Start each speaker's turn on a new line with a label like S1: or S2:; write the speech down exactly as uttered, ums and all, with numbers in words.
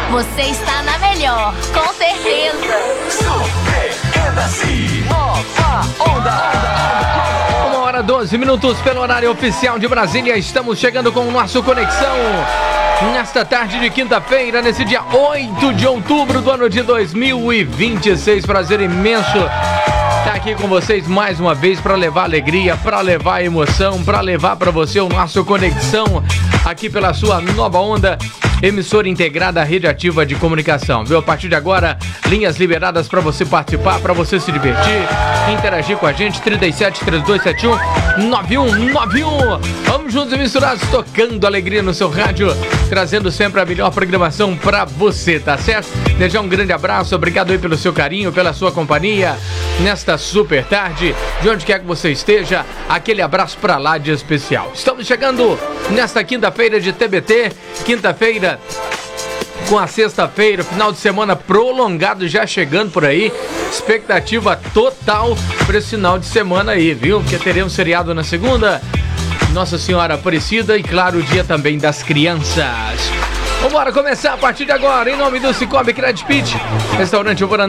S1: Você está na melhor, com certeza.
S2: Super-se, nova onda.
S3: Uma hora doze minutos pelo horário oficial de Brasília. Estamos chegando com o nosso Conexão. Nesta tarde de quinta-feira, nesse dia oito de outubro do ano de dois mil e vinte e seis. Prazer imenso estar aqui com vocês mais uma vez para levar alegria, para levar emoção, para levar para você o nosso Conexão aqui pela sua nova onda, emissora integrada à rede ativa de comunicação, viu? A partir de agora, linhas liberadas para você participar, para você se divertir, interagir com a gente, trinta e sete, trinta e dois, setenta e um, noventa e um noventa e um. Vamos juntos e misturados, tocando alegria no seu rádio, trazendo sempre a melhor programação para você, tá certo? Desejar um grande abraço, obrigado aí pelo seu carinho, pela sua companhia, nesta super tarde, de onde quer que você esteja, aquele abraço para lá de especial. Estamos chegando nesta quinta-feira de T B T, quinta-feira com a sexta-feira, final de semana prolongado já chegando por aí, expectativa total para esse final de semana aí, viu? Porque teremos feriado na segunda, Nossa Senhora Aparecida e claro, o dia também das crianças. Vamos começar a partir de agora, em nome do Cicobi Credit Pitch, restaurante Alvorada.